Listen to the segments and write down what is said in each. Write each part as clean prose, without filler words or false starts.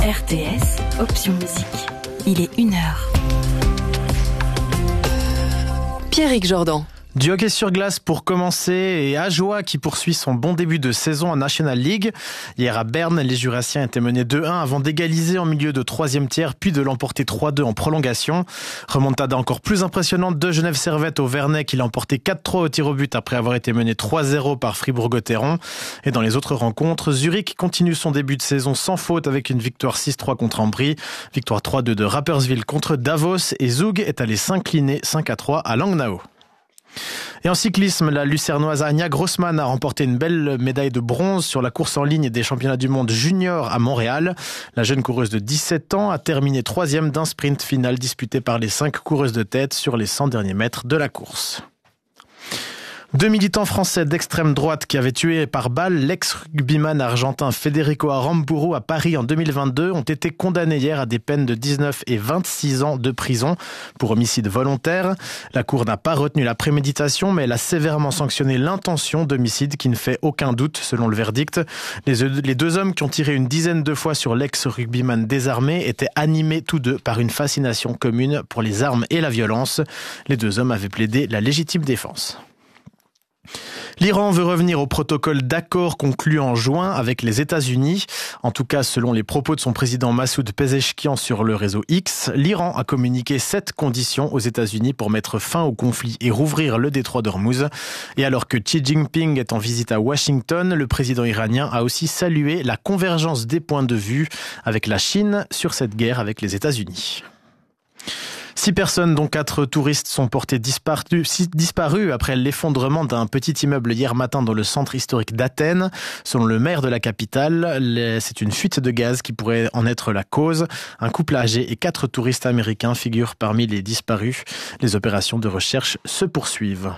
RTS, option musique. Il est 1h. Pierrick Jordan. Du hockey sur glace pour commencer et Ajoie qui poursuit son bon début de saison en National League. Hier à Berne, les Jurassiens étaient menés 2-1 avant d'égaliser en milieu de troisième tiers puis de l'emporter 3-2 en prolongation. Remontada encore plus impressionnante de Genève Servette au Vernet qui l'a emporté 4-3 au tir au but après avoir été mené 3-0 par Fribourg-Gotteron. Et dans les autres rencontres, Zurich continue son début de saison sans faute avec une victoire 6-3 contre Ambry, victoire 3-2 de Rapperswil contre Davos et Zug est allé s'incliner 5-3 à Langnau. Et en cyclisme, la Lucernoise Anja Grossmann a remporté une belle médaille de bronze sur la course en ligne des championnats du monde junior à Montréal. La jeune coureuse de 17 ans a terminé 3e d'un sprint final disputé par les 5 coureuses de tête sur les 100 derniers mètres de la course. 2 militants français d'extrême droite qui avaient tué par balle l'ex-rugbyman argentin Federico Aramburu à Paris en 2022 ont été condamnés hier à des peines de 19 et 26 ans de prison pour homicide volontaire. La Cour n'a pas retenu la préméditation, mais elle a sévèrement sanctionné l'intention d'homicide qui ne fait aucun doute selon le verdict. Les deux hommes qui ont tiré une dizaine de fois sur l'ex-rugbyman désarmé étaient animés tous deux par une fascination commune pour les armes et la violence. Les deux hommes avaient plaidé la légitime défense. L'Iran veut revenir au protocole d'accord conclu en juin avec les États-Unis. En tout cas, selon les propos de son président Massoud Pezeshkian sur le réseau X, l'Iran a communiqué 7 conditions aux États-Unis pour mettre fin au conflit et rouvrir le détroit d'Ormuz. Et alors que Xi Jinping est en visite à Washington, le président iranien a aussi salué la convergence des points de vue avec la Chine sur cette guerre avec les États-Unis. 6 personnes, dont 4 touristes, sont portées disparues après l'effondrement d'un petit immeuble hier matin dans le centre historique d'Athènes. Selon le maire de la capitale, c'est une fuite de gaz qui pourrait en être la cause. Un couple âgé et 4 touristes américains figurent parmi les disparus. Les opérations de recherche se poursuivent.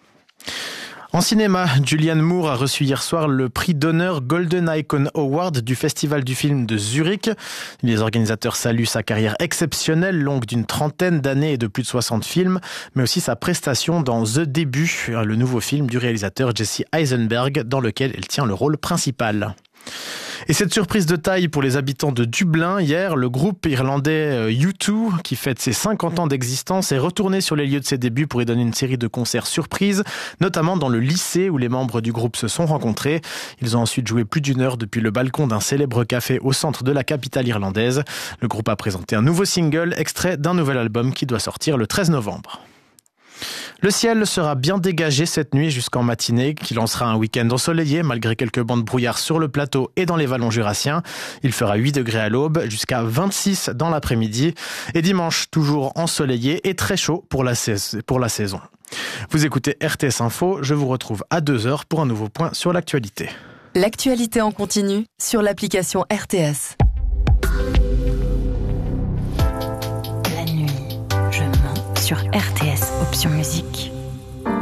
En cinéma, Julianne Moore a reçu hier soir le prix d'honneur Golden Icon Award du Festival du film de Zurich. Les organisateurs saluent sa carrière exceptionnelle, longue d'une 30aine d'années et de plus de 60 films, mais aussi sa prestation dans The Début, le nouveau film du réalisateur Jesse Eisenberg, dans lequel elle tient le rôle principal. Et cette surprise de taille pour les habitants de Dublin, hier, le groupe irlandais U2, qui fête ses 50 ans d'existence, est retourné sur les lieux de ses débuts pour y donner une série de concerts surprises, notamment dans le lycée où les membres du groupe se sont rencontrés. Ils ont ensuite joué plus d'1 heure depuis le balcon d'un célèbre café au centre de la capitale irlandaise. Le groupe a présenté un nouveau single, extrait d'un nouvel album qui doit sortir le 13 novembre. Le ciel sera bien dégagé cette nuit jusqu'en matinée, qui lancera un week-end ensoleillé malgré quelques bancs de brouillard sur le plateau et dans les vallons jurassiens. Il fera 8 degrés à l'aube, jusqu'à 26 dans l'après-midi. Et dimanche, toujours ensoleillé et très chaud pour la saison. Vous écoutez RTS Info, je vous retrouve à 2h pour un nouveau point sur l'actualité. L'actualité en continu sur l'application RTS. La nuit, je mens sur RTS.